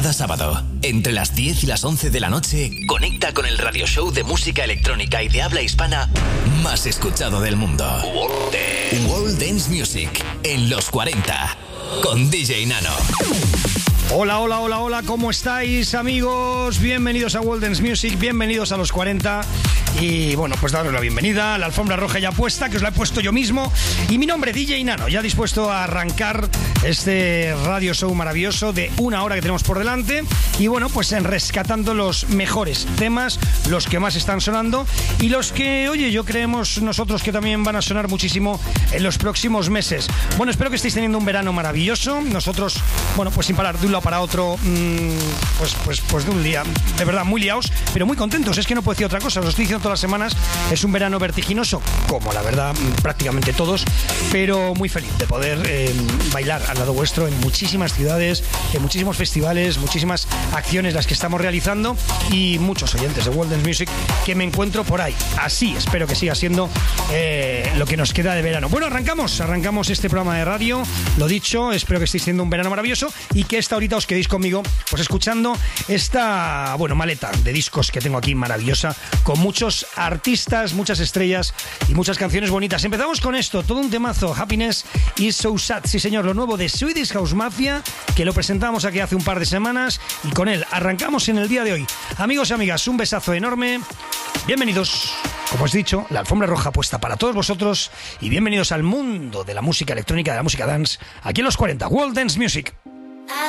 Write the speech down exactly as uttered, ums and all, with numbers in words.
Cada sábado, entre las diez y las once de la noche, conecta con el radio show de música electrónica y de habla hispana más escuchado del mundo. World Dance, World Dance Music, en los cuarenta, con D J Nano. Hola, hola, hola, hola, ¿cómo estáis, amigos? Bienvenidos a World Dance Music, bienvenidos a los cuarenta. Y bueno, pues daros la bienvenida. La alfombra roja ya puesta, que os la he puesto yo mismo. Y mi nombre, D J Nano, ya dispuesto a arrancar este radio show maravilloso de una hora que tenemos por delante. Y bueno, pues en rescatando los mejores temas, los que más están sonando y los que, oye, yo creemos nosotros que también van a sonar muchísimo en los próximos meses. Bueno, espero que estéis teniendo un verano maravilloso. Nosotros, bueno, pues sin parar de un lado para otro, mmm, pues, pues, pues de un día, de verdad, muy liados, pero muy contentos. Es que no puedo decir otra cosa, os lo estoy diciendo todas las semanas. Es un verano vertiginoso, como la verdad prácticamente todos, pero muy feliz de poder eh, bailar al lado vuestro en muchísimas ciudades, en muchísimos festivales, muchísimas acciones las que estamos realizando y muchos oyentes de World Dance Music que me encuentro por ahí. Así espero que siga siendo eh, lo que nos queda de verano. Bueno, arrancamos, arrancamos este programa de radio. Lo dicho, espero que estéis teniendo un verano maravilloso y que esta horita os quedéis conmigo pues escuchando esta, bueno, maleta de discos que tengo aquí maravillosa, con muchos artistas, muchas estrellas y muchas canciones bonitas. Empezamos con esto, todo un temazo, Happiness is So Sad, sí señor, lo nuevo de Swedish House Mafia, que lo presentamos aquí hace un par de semanas y con él arrancamos en el día de hoy. Amigos y amigas, un besazo enorme, bienvenidos, como os he dicho, la alfombra roja puesta para todos vosotros y bienvenidos al mundo de la música electrónica, de la música dance, aquí en los cuarenta, World Dance Music.